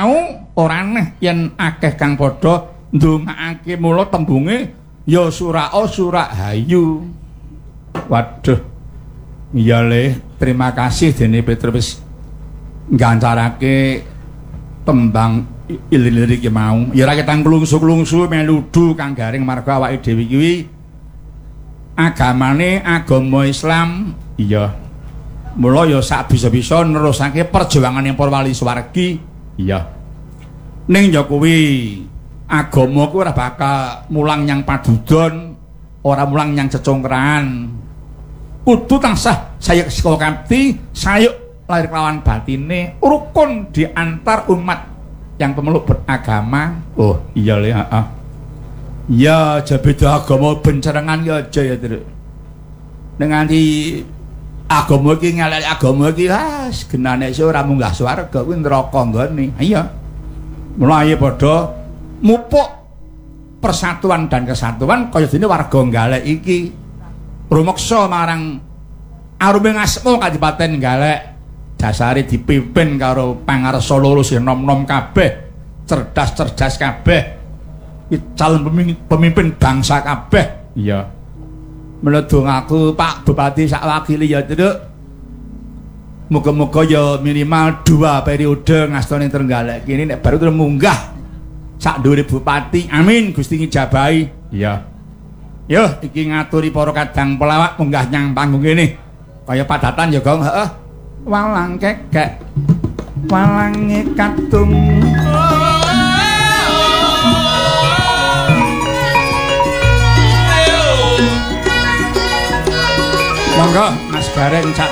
mau ora aneh yen akeh kang padha ndongaake mula tembunge ya surao surahayu. Waduh. Iya Le, terima kasih dene Petrus nggancarake tembang ilir-ilir iki mau. Ya ora ketang klungsu-klungsu meludu kang garing marga awake dhewe kuwi agamane agama Islam. Iya. Mula ya sak bisa-bisa nerusake perjuangane para wali swargi. Iya. Ning ya kuwi agama ku ora bakal mulang nyang padudon, ora mulang nyang cecongkrahan. Kudu tansah sayek saka kapti, sayuk lahir kelawan batine, rukun di antar umat yang pemeluk beragama. Oh, iya Le, heeh. Ya, aja beda agama bencerengan ya aja ya, Tru. Ning nganti agama iki ngelek agama iki genane iso ora munggah swarga kuwi neraka nggone. Iya. Mula ayo padha mupuk persatuan dan kesatuan kaya dene warga Nggalek iki. Rumeksa marang Aruming Asma Kadipaten Nggalek. Dasare dipimpin karo pangarsa loro sing nom-nom kabeh, cerdas-cerdas kabeh. Calon pemimpin bangsa kabeh. Iya. Meledung aku Pak Bupati sak wakili ya Truk. Muga-muga ya minimal 2 periode ngastane Trenggalek kene nek baru munggah sak dhuwure bupati. Amin Gusti ngijabahi. Iya. Yo iki ngaturi para kadang pelawak munggah nyang panggung kene. Kaya padatan ya, Gong. Heeh. Walang kekek. Walange kadung. Monggo Mas Gareng cak